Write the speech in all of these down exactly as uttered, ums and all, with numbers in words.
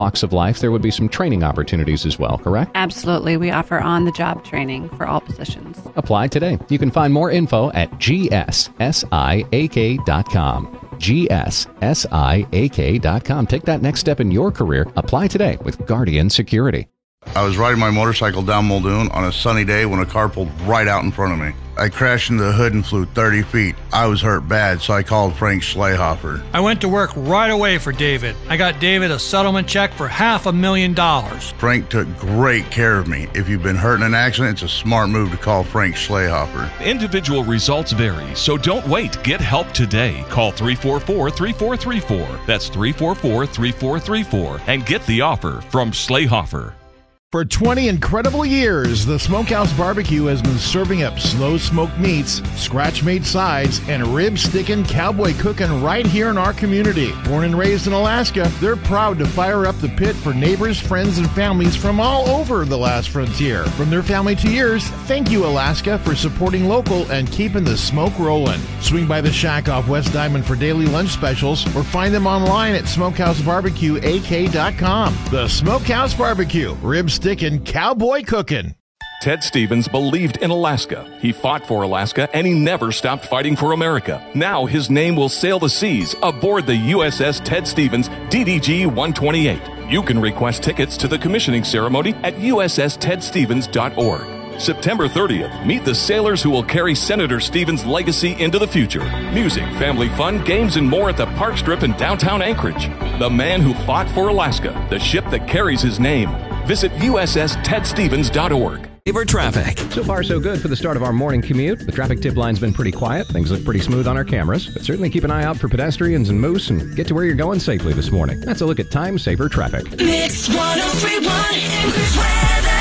walks of life, there would be some training opportunities as well, correct? Absolutely. We offer on-the-job training for all positions. Apply today. You can find more info at G S S I A K dot com. G S S I A K dot com. Take that next step in your career. Apply today with Guardian Security. I was riding my motorcycle down Muldoon on a sunny day when a car pulled right out in front of me. I crashed into the hood and flew thirty feet. I was hurt bad, so I called Frank Schleihofer. I went to work right away for David. I got David a settlement check for half a million dollars. Frank took great care of me. If you've been hurt in an accident, it's a smart move to call Frank Schleihofer. Individual results vary, so don't wait. Get help today. Call three four four, three four three four. That's three four four, three four three four. And get the offer from Schleihofer. For twenty incredible years, the Smokehouse Barbecue has been serving up slow smoked meats, scratch-made sides, and rib-sticking cowboy cooking right here in our community. Born and raised in Alaska, they're proud to fire up the pit for neighbors, friends, and families from all over the last frontier. From their family to yours, thank you, Alaska, for supporting local and keeping the smoke rolling. Swing by the shack off West Diamond for daily lunch specials, or find them online at smokehouse barbecue A K dot com. The Smokehouse Barbecue, ribs sticking cowboy cooking. Ted Stevens believed in Alaska. He fought for Alaska, and he never stopped fighting for America. Now his name will sail the seas aboard the U S S Ted Stevens D D G one twenty-eight. You can request tickets to the commissioning ceremony at U S S ted stevens dot org. September thirtieth, meet the sailors who will carry Senator Stevens' legacy into the future. Music, family fun, games, and more at the Park Strip in downtown Anchorage. The man who fought for Alaska, the ship that carries his name. Visit U S S ted stevens dot org. Safer traffic. So far, so good for the start of our morning commute. The traffic tip line's been pretty quiet. Things look pretty smooth on our cameras. But certainly keep an eye out for pedestrians and moose and get to where you're going safely this morning. That's a look at Time Saver Traffic. Mix one oh three point one Anchorage weather.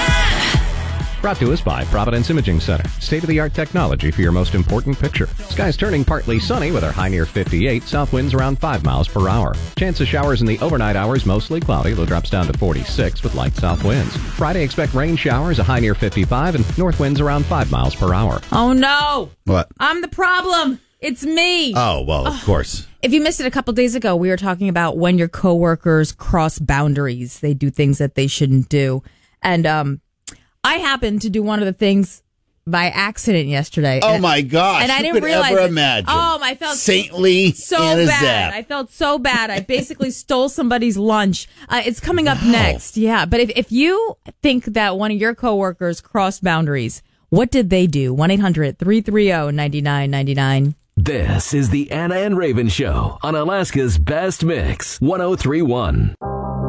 Brought to us by Providence Imaging Center. State-of-the-art technology for your most important picture. Skies turning partly sunny with our high near fifty-eight. South winds around five miles per hour. Chance of showers in the overnight hours, mostly cloudy. Low drops down to forty-six with light south winds. Friday, expect rain showers, a high near fifty-five, and north winds around five miles per hour. Oh, no. What? I'm the problem. It's me. Oh, well, of oh. course. If you missed it a couple days ago, we were talking about when your coworkers cross boundaries. They do things that they shouldn't do. And, um... I happened to do one of the things by accident yesterday. Oh, and, my gosh. And I Who didn't could realize ever it. imagine? Oh, I felt saintly so and a bad. zap. I felt so bad. I basically stole somebody's lunch. Uh, it's coming up Wow. next. Yeah. But if, if you think that one of your coworkers crossed boundaries, what did they do? one eight hundred three three zero nine nine nine nine. This is the Anna and Raven Show on Alaska's Best Mix, one oh three point one.